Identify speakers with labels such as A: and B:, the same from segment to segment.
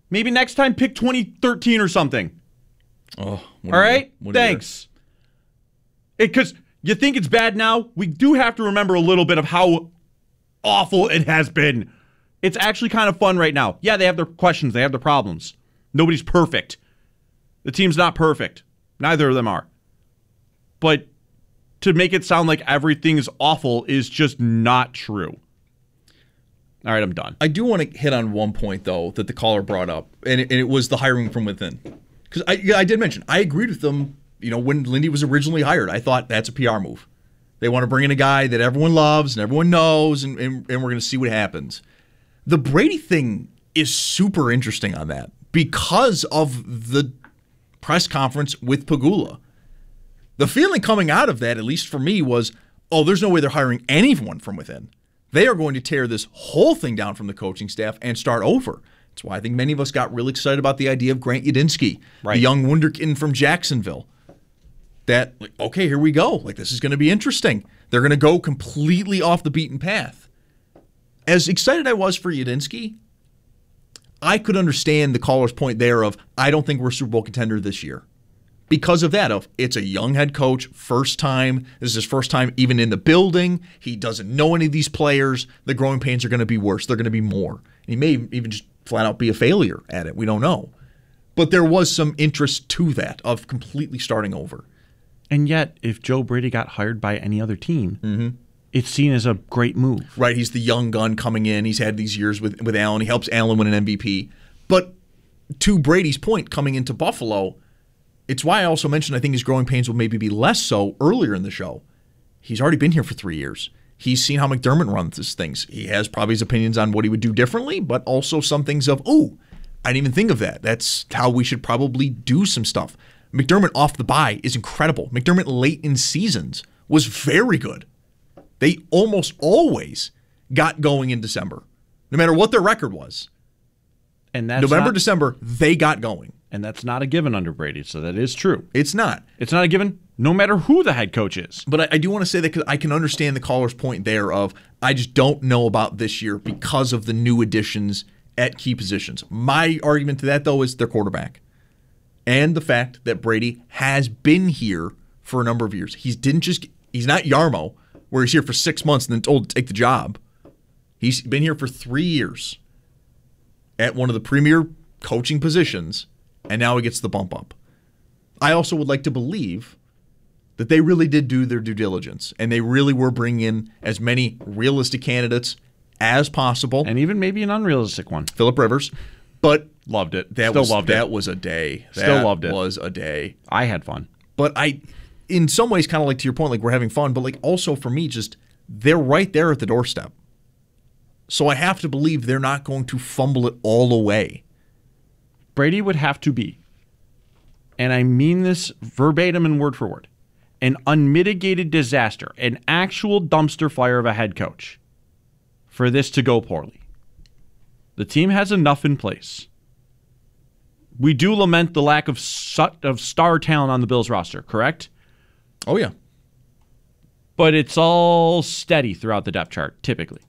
A: Maybe next time pick 2013 or something.
B: Oh,
A: all right? Thanks. Because you think it's bad now? We do have to remember a little bit of how awful it has been. It's actually kind of fun right now. Yeah, they have their questions. They have their problems. Nobody's perfect. The team's not perfect. Neither of them are. But to make it sound like everything is awful is just not true. All right, I'm done.
B: I do want to hit on one point, though, that the caller brought up, and it was the hiring from within. Because I did mention, I agreed with them, when Lindy was originally hired. I thought that's a PR move. They want to bring in a guy that everyone loves and everyone knows, and we're going to see what happens. The Brady thing is super interesting on that because of the press conference with Pegula. The feeling coming out of that, at least for me, was, there's no way they're hiring anyone from within. They are going to tear this whole thing down from the coaching staff and start over. That's why I think many of us got really excited about the idea of Grant Yudinsky, the young wunderkind from Jacksonville. That, okay, here we go. This is going to be interesting. They're going to go completely off the beaten path. As excited I was for Yudinsky, I could understand the caller's point there of, I don't think we're a Super Bowl contender this year. Because of that, it's a young head coach, first time. This is his first time even in the building. He doesn't know any of these players. The growing pains are going to be worse. They're going to be more. He may even just flat out be a failure at it. We don't know. But there was some interest to that of completely starting over.
A: And yet, if Joe Brady got hired by any other team, it's seen as a great move.
B: Right, he's the young gun coming in. He's had these years with Allen. He helps Allen win an MVP. But to Brady's point, coming into Buffalo, it's why I also mentioned I think his growing pains will maybe be less so earlier in the show. He's already been here for 3 years. He's seen how McDermott runs these things. He has probably his opinions on what he would do differently, but also some things of, I didn't even think of that. That's how we should probably do some stuff. McDermott off the bye is incredible. McDermott late in seasons was very good. They almost always got going in December, no matter what their record was.
A: And that's
B: November, December, they got going.
A: And that's not a given under Brady, so that is true.
B: It's not.
A: It's not a given no matter who the head coach is.
B: But I do want to say that because I can understand the caller's point there of, I just don't know about this year because of the new additions at key positions. My argument to that, though, is their quarterback. And the fact that Brady has been here for a number of years. He's not Yarmo, where he's here for 6 months and then told to take the job. He's been here for 3 years at one of the premier coaching positions, and now he gets the bump up. I also would like to believe that they really did do their due diligence, and they really were bringing in as many realistic candidates as possible.
A: And even maybe an unrealistic one.
B: Phillip Rivers. But
A: loved it.
B: That was a day.
A: Still loved it.
B: That was a day.
A: I had fun.
B: But in some ways, kind of like to your point, we're having fun, but also for me, just they're right there at the doorstep. So I have to believe they're not going to fumble it all away.
A: Brady would have to be, and I mean this verbatim and word for word, an unmitigated disaster, an actual dumpster fire of a head coach for this to go poorly. The team has enough in place. We do lament the lack of star talent on the Bills roster, correct?
B: Oh, yeah.
A: But it's all steady throughout the depth chart, typically.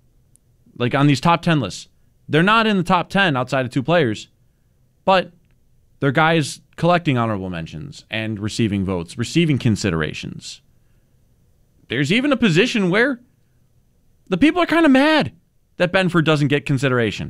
A: On these top 10 lists, they're not in the top 10 outside of 2 players, but they're guys collecting honorable mentions and receiving votes, receiving considerations. There's even a position where the people are kind of mad that Benford doesn't get consideration.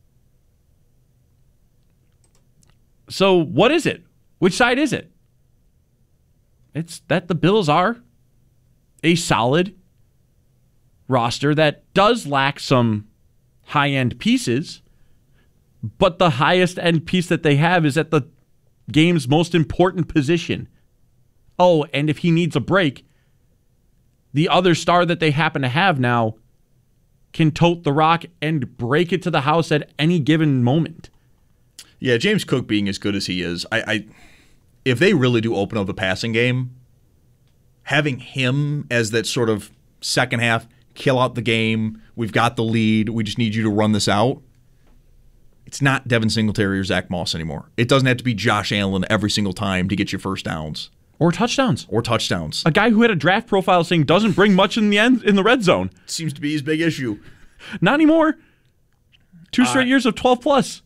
A: So what is it? Which side is it? It's that the Bills are a solid roster that does lack some high-end pieces, but the highest-end piece that they have is at the game's most important position. Oh, and if he needs a break, the other star that they happen to have now can tote the rock and break it to the house at any given moment.
B: Yeah, James Cook being as good as he is, if they really do open up the passing game, having him as that sort of second half, kill out the game, we've got the lead, we just need you to run this out, it's not Devin Singletary or Zach Moss anymore. It doesn't have to be Josh Allen every single time to get you first downs.
A: Or touchdowns.
B: A
A: guy who had a draft profile saying doesn't bring much in the red zone.
B: Seems to be his big issue.
A: Not anymore. 2 straight years of 12 plus.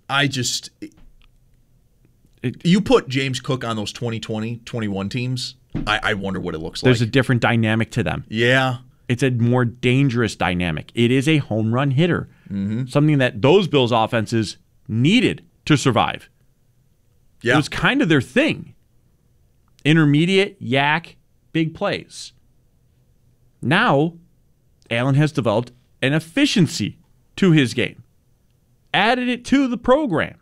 B: You put James Cook on those 2020, 21 teams, I wonder what it looks like.
A: There's a different dynamic to them.
B: Yeah.
A: It's a more dangerous dynamic. It is a home run hitter, something that those Bills offenses needed to survive.
B: Yeah.
A: It was kind of their thing. Intermediate, yak, big plays. Now, Allen has developed an efficiency to his game. Added it to the program.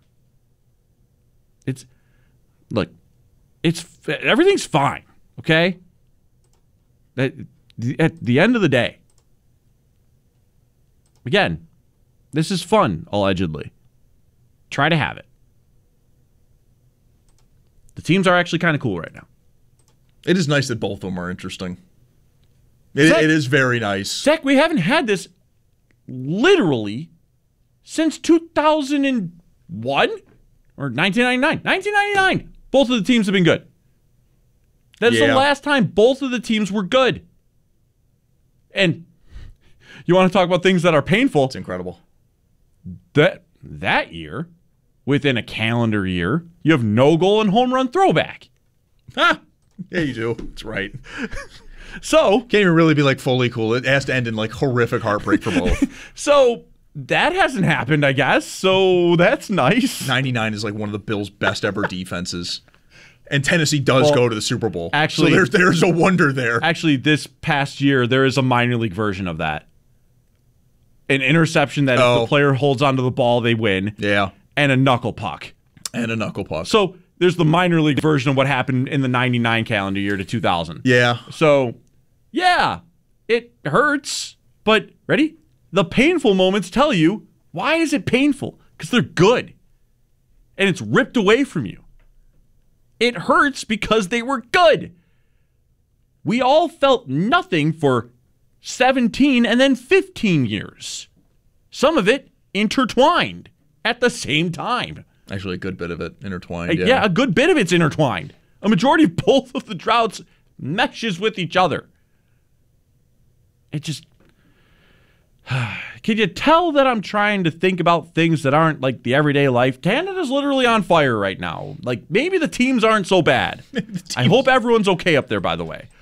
A: Everything's fine, okay? At the end of the day, again, this is fun, allegedly. Try to have it. The teams are actually kind of cool right now.
B: It is nice that both of them are interesting. It is very nice.
A: Zach, we haven't had this literally since 2001 or 1999. 1999. Both of the teams have been good. That's the last time both of the teams were good. And you want to talk about things that are painful?
B: It's incredible.
A: That year, within a calendar year, you have no goal and home run throwback.
B: Ha! Yeah, you do. That's right.
A: So
B: can't even really be like fully cool. It has to end in like horrific heartbreak for both.
A: So that hasn't happened, I guess. So that's nice.
B: 99 is like one of the Bills' best ever defenses. And Tennessee does go to the Super Bowl.
A: Actually,
B: so there's a wonder there.
A: Actually, this past year, there is a minor league version of that. An interception that if the player holds onto the ball, they win.
B: Yeah.
A: And a knuckle puck.
B: So
A: there's the minor league version of what happened in the 99 calendar year to 2000.
B: Yeah.
A: So, yeah, it hurts. But, ready? The painful moments tell you, why is it painful? Because they're good. And it's ripped away from you. It hurts because they were good. We all felt nothing for 17 and then 15 years. Some of it intertwined at the same time.
B: Actually, a good bit of it intertwined.
A: Yeah, a good bit of it's intertwined. A majority of both of the droughts meshes with each other. It just... Can you tell that I'm trying to think about things that aren't like the everyday life? Canada's literally on fire right now. Like, maybe the teams aren't so bad. I hope everyone's okay up there, by the way.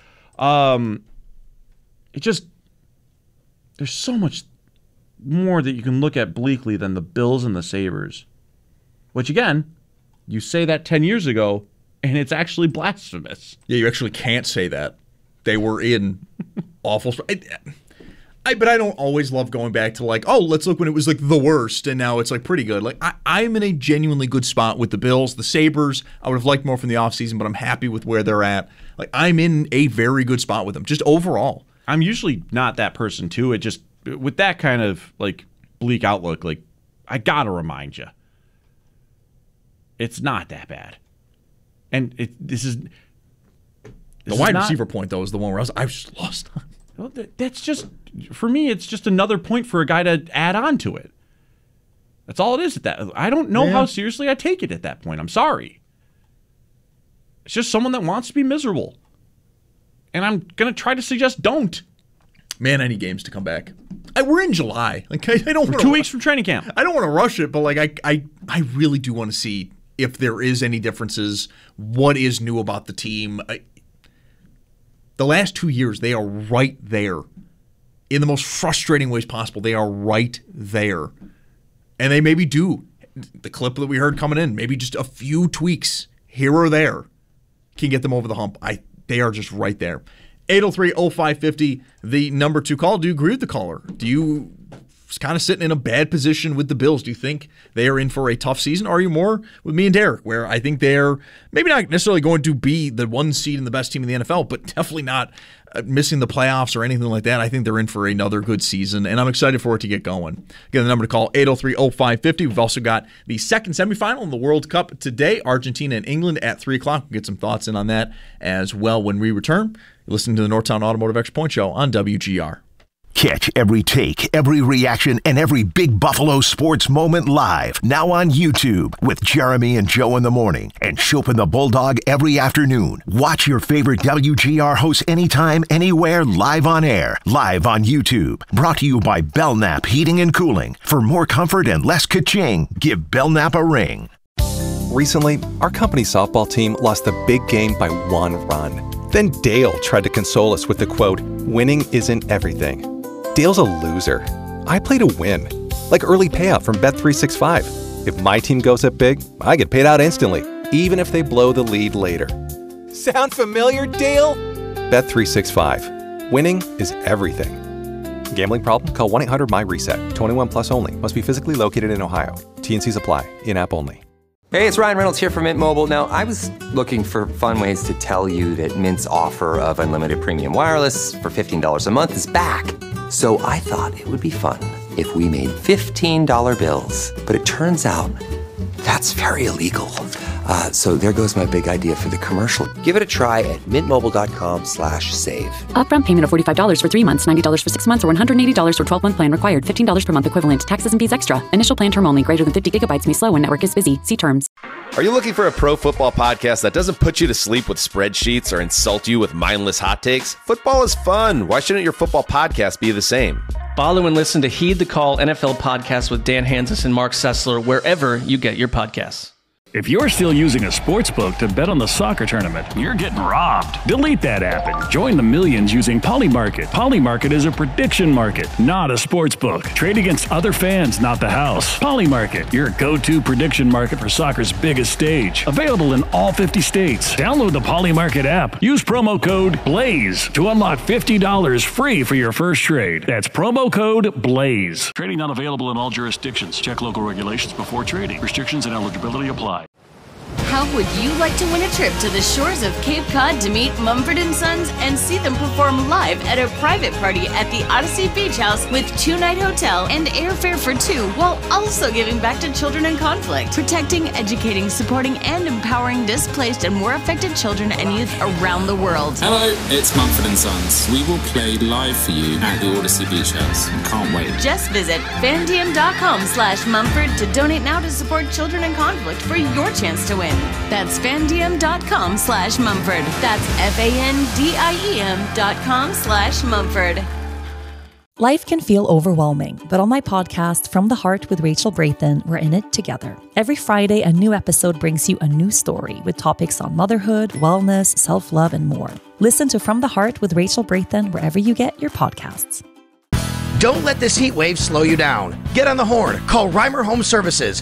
A: It just... There's so much more that you can look at bleakly than the Bills and the Sabres. Which, again, you say that 10 years ago, and it's actually blasphemous.
B: Yeah, you actually can't say that. They were in awful... But I don't always love going back to like, oh, let's look when it was like the worst, and now it's like pretty good. Like, I'm in a genuinely good spot with the Bills. The Sabres, I would have liked more from the offseason, but I'm happy with where they're at. Like, I'm in a very good spot with them, just overall.
A: I'm usually not that person, too. It just, with that kind of, like, bleak outlook, like, I gotta remind you. It's not that bad. And this is
B: the wide receiver point, though, is the one where I was just lost on.
A: Well, that's just, for me, it's just another point for a guy to add on to it. That's all it is at that. I don't know how seriously I take it at that point. I'm sorry. It's just someone that wants to be miserable. And I'm going to try to suggest don't.
B: Man, I need games to come back. We're in July. Like, I don't want
A: 2 weeks from training camp.
B: I don't want to rush it, but like I really do want to see if there is any differences, what is new about the team. The last 2 years, they are right there. In the most frustrating ways possible, they are right there. And they maybe do. The clip that we heard coming in, maybe just a few tweaks here or there can get them over the hump. They are just right there. 803-0550, the number to call. Do you agree with the caller? Do you kind of sitting in a bad position with the Bills? Do you think they are in for a tough season? Or are you more with me and Derek, where I think they're maybe not necessarily going to be the one seed and the best team in the NFL, but definitely not missing the playoffs or anything like that. I think they're in for another good season, and I'm excited for it to get going. Again, the number to call, 803-0550. We've also got the second semifinal in the World Cup today, Argentina and England at 3 o'clock. We'll get some thoughts in on that as well when we return. You're listening to the Northtown Automotive Extra Point Show on WGR.
C: Catch every take, every reaction, and every big Buffalo sports moment live. Now on YouTube with Jeremy and Joe in the morning and Chopin the Bulldog every afternoon. Watch your favorite WGR hosts anytime, anywhere, live on air. Live on YouTube. Brought to you by Belknap Heating and Cooling. For more comfort and less ka-ching, give Belknap a ring.
D: Recently, our company softball team lost the big game by 1 run. Then Dale tried to console us with the quote, "Winning isn't everything." Dale's a loser. I play to win. Like early payout from Bet365. If my team goes up big, I get paid out instantly, even if they blow the lead later. Sound familiar, Dale? Bet365. Winning is everything. Gambling problem? Call 1-800-MY-RESET. 21 plus only. Must be physically located in Ohio. T&Cs apply. In-app only.
E: Hey, it's Ryan Reynolds here from Mint Mobile. Now, I was looking for fun ways to tell you that Mint's offer of unlimited premium wireless for $15 a month is back. So I thought it would be fun if we made $15 bills. But it turns out that's very illegal. So there goes my big idea for the commercial. Give it a try at mintmobile.com/save.
F: Upfront payment of $45 for 3 months, $90 for 6 months, or $180 for 12-month plan required. $15 per month equivalent. Taxes and fees extra. Initial plan term only. Greater than 50 gigabytes may slow when network is busy. See terms.
G: Are you looking for a pro football podcast that doesn't put you to sleep with spreadsheets or insult you with mindless hot takes? Football is fun. Why shouldn't your football podcast be the same?
H: Follow and listen to Heed the Call NFL podcast with Dan Hanzus and Mark Sessler wherever you get your podcasts.
I: If you're still using a sportsbook to bet on the soccer tournament, you're getting robbed. Delete that app and join the millions using Polymarket. Polymarket is a prediction market, not a sportsbook. Trade against other fans, not the house. Polymarket, your go-to prediction market for soccer's biggest stage. Available in all 50 states. Download the Polymarket app. Use promo code BLAZE to unlock $50 free for your first trade. That's promo code BLAZE. Trading not available in all jurisdictions. Check local regulations before trading. Restrictions and eligibility apply.
J: How would you like to win a trip to the shores of Cape Cod to meet Mumford & Sons and see them perform live at a private party at the Odyssey Beach House with 2-night hotel and airfare for 2, while also giving back to children in conflict, protecting, educating, supporting, and empowering displaced and war affected children and youth around the world?
K: Hello, it's Mumford & Sons. We will play live for you at the Odyssey Beach House. Can't wait.
J: Just visit fandiem.com/Mumford to donate now to support children in conflict for your chance to win. That's fandiem.com/Mumford. That's FANDIEM.com/Mumford.
L: Life can feel overwhelming, but on my podcast, From the Heart with Rachel Brathen, we're in it together. Every Friday, a new episode brings you a new story with topics on motherhood, wellness, self-love, and more. Listen to From the Heart with Rachel Brathen wherever you get your podcasts.
M: Don't let this heat wave slow you down. Get on the horn. Call Reimer Home Services,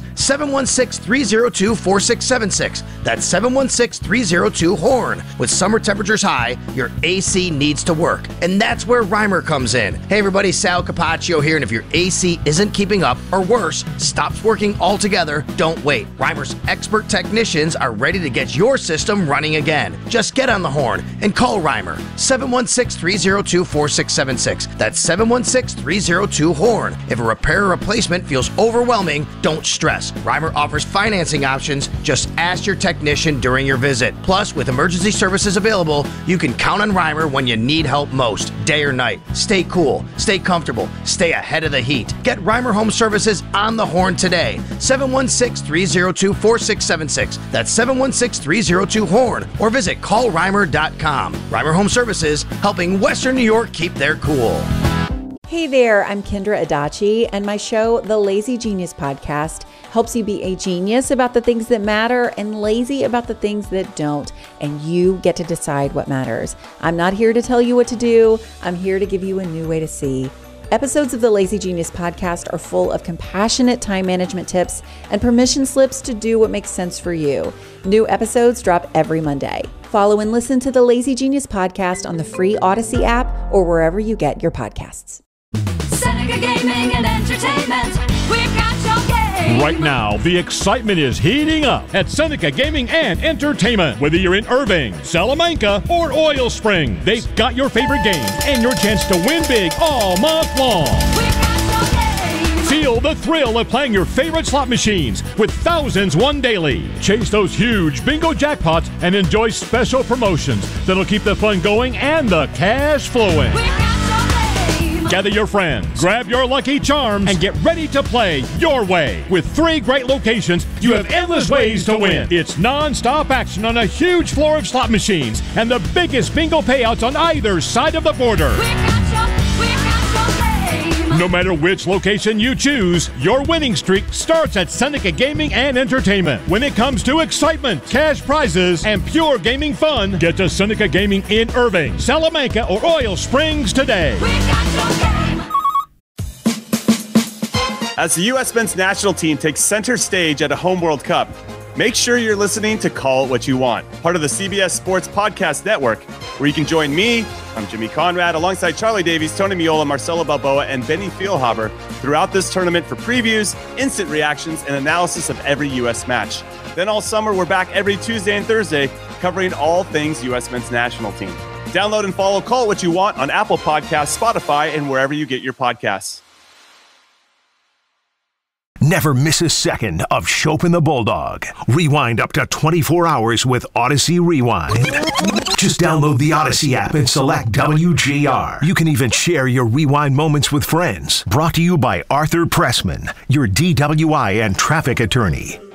M: 716-302-4676. That's 716-302-HORN. With summer temperatures high, your AC needs to work. And that's where Reimer comes in. Hey everybody, Sal Capaccio here, and if your AC isn't keeping up, or worse, stops working altogether, don't wait. Reimer's expert technicians are ready to get your system running again. Just get on the horn and call Reimer, 716-302-4676. That's 716-302-HORN. If a repair or replacement feels overwhelming, don't stress. Reimer offers financing options. Just ask your technician during your visit. Plus, with emergency services available, you can count on Reimer when you need help most, day or night. Stay cool, stay comfortable, stay ahead of the heat. Get Reimer Home Services on the horn today. 716-302-4676. That's 716-302-HORN. Or visit callreimer.com. Reimer Home Services, helping Western New York keep their cool.
N: Hey there, I'm Kendra Adachi, and my show, The Lazy Genius Podcast, helps you be a genius about the things that matter and lazy about the things that don't, and you get to decide what matters. I'm not here to tell you what to do. I'm here to give you a new way to see. Episodes of the Lazy Genius Podcast are full of compassionate time management tips and permission slips to do what makes sense for you. New episodes drop every Monday. Follow and listen to the Lazy Genius Podcast on the free Odyssey app or wherever you get your podcasts.
O: Seneca Gaming and Entertainment, we've got your game.
P: Right now, the excitement is heating up at Seneca Gaming and Entertainment. Whether you're in Irving, Salamanca, or Oil Spring, they've got your favorite games and your chance to win big all month long.
O: We've got your game.
P: Feel the thrill of playing your favorite slot machines with thousands won daily. Chase those huge bingo jackpots and enjoy special promotions that'll keep the fun going and the cash flowing.
O: We've got your game.
P: Gather your friends, grab your lucky charms, and get ready to play your way. With 3 great locations, you have endless ways to win. It's non-stop action on a huge floor of slot machines and the biggest bingo payouts on either side of the border. No matter which location you choose, your winning streak starts at Seneca Gaming and Entertainment. When it comes to excitement, cash prizes, and pure gaming fun, get to Seneca Gaming in Irving, Salamanca, or Oil Springs today.
Q: As the U.S. men's national team takes center stage at a home World Cup, make sure you're listening to Call It What You Want, part of the CBS Sports Podcast Network, where you can join me, I'm Jimmy Conrad, alongside Charlie Davies, Tony Miola, Marcelo Balboa, and Benny Feilhaber throughout this tournament for previews, instant reactions, and analysis of every U.S. match. Then all summer, we're back every Tuesday and Thursday, covering all things U.S. men's national team. Download and follow Call It What You Want on Apple Podcasts, Spotify, and wherever you get your podcasts.
C: Never miss a second of Chopin the Bulldog. Rewind up to 24 hours with Odyssey Rewind. Just download the Odyssey app and select WGR. You can even share your rewind moments with friends. Brought to you by Arthur Pressman, your DWI and traffic attorney.